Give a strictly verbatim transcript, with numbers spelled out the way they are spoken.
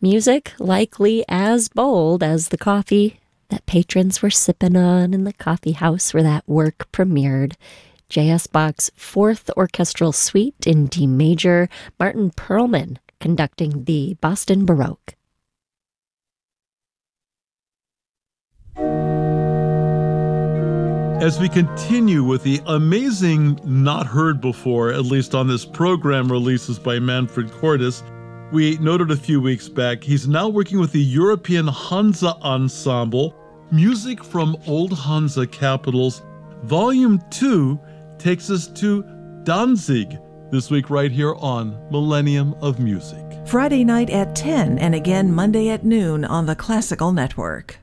Music likely as bold as the coffee that patrons were sipping on in the coffee house where that work premiered. J S. Bach's Fourth Orchestral Suite in D major, Martin Perlman conducting the Boston Baroque. As we continue with the amazing not heard before, at least on this program, releases by Manfred Cordes, we noted a few weeks back, he's now working with the European Hansa Ensemble, Music from Old Hansa Capitals. Volume two takes us to Danzig this week right here on Millennium of Music. Friday night at ten and again Monday at noon on the Classical Network.